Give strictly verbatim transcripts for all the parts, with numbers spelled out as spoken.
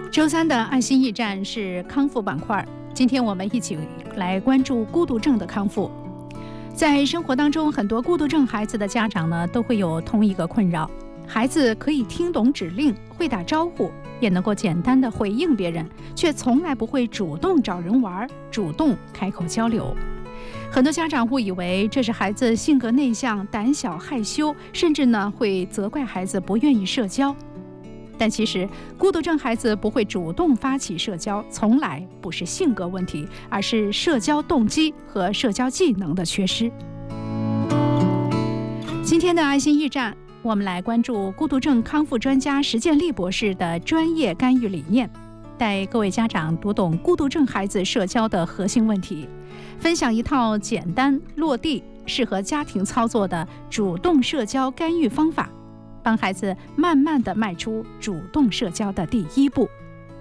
周三的爱心驿站是康复板块，今天我们一起来关注孤独症的康复。在生活当中，很多孤独症孩子的家长呢，都会有同一个困扰：孩子可以听懂指令，会打招呼，也能够简单的回应别人，却从来不会主动找人玩，主动开口交流。很多家长误以为这是孩子性格内向、胆小害羞，甚至呢会责怪孩子不愿意社交。但其实，孤独症孩子不会主动发起社交，从来不是性格问题，而是社交动机和社交技能的缺失。今天的爱心驿站，我们来关注孤独症康复专家石建立博士的专业干预理念，带各位家长读懂孤独症孩子社交的核心问题，分享一套简单落地、适合家庭操作的主动社交干预方法，帮孩子慢慢地迈出主动社交的第一步。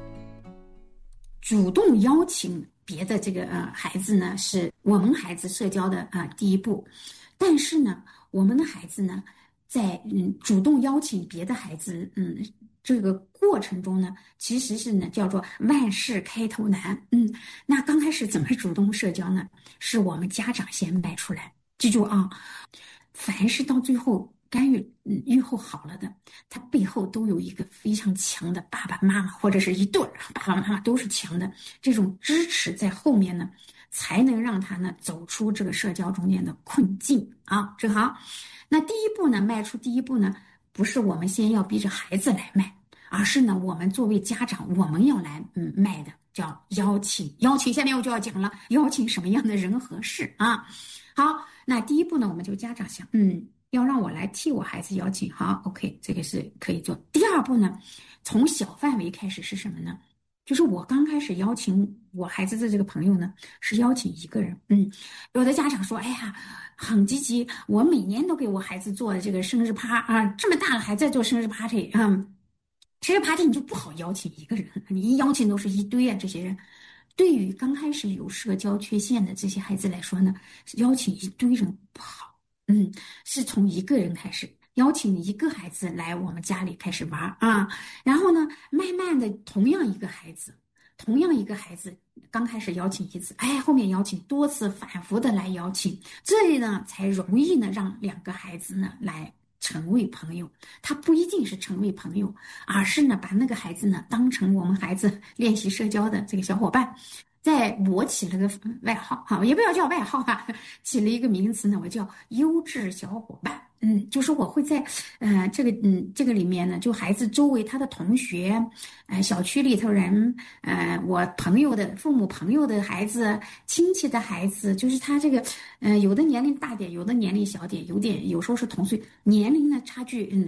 主动邀请别的这个呃孩子呢，是我们孩子社交的啊、呃、第一步。但是呢，我们的孩子呢，在嗯主动邀请别的孩子嗯这个过程中呢，其实是呢叫做万事开头难。嗯，那刚开始怎么主动社交呢？是我们家长先迈出来。记住啊，凡是到最后干预嗯愈后好了的，它背后都有一个非常强的爸爸妈妈，或者是一对儿爸爸妈妈都是强的，这种支持在后面呢，才能让他呢走出这个社交中间的困境啊。这好，那第一步呢，迈出第一步呢，不是我们先要逼着孩子来迈，而是呢我们作为家长，我们要来嗯迈的，叫邀请。邀请下面我就要讲了，邀请什么样的人和事啊？好，那第一步呢，我们就家长想，嗯。要让我来替我孩子邀请，好 ，OK， 这个是可以做。第二步呢，从小范围开始是什么呢？就是我刚开始邀请我孩子的这个朋友呢，是邀请一个人。嗯，有的家长说，哎呀，很积极，我每年都给我孩子做这个生日趴啊，这么大了还在做生日 party 啊、嗯，生日 party 你就不好邀请一个人，你一邀请都是一堆啊，这些人。对于刚开始有社交缺陷的这些孩子来说呢，邀请一堆人不好。嗯，是从一个人开始，邀请一个孩子来我们家里开始玩啊，然后呢，慢慢的，同样一个孩子，同样一个孩子，刚开始邀请一次，哎，后面邀请多次，反复的来邀请，这里呢才容易呢让两个孩子呢来成为朋友。他不一定是成为朋友，而是呢把那个孩子呢当成我们孩子练习社交的这个小伙伴。在我起了个外号哈，也不要叫外号吧，起了一个名词呢，我叫优质小伙伴。嗯，就是我会在呃这个嗯这个里面呢，就孩子周围他的同学，呃小区里头人，呃我朋友的父母朋友的孩子，亲戚的孩子，就是他这个呃有的年龄大点，有的年龄小点，有点有时候是同岁，年龄呢差距嗯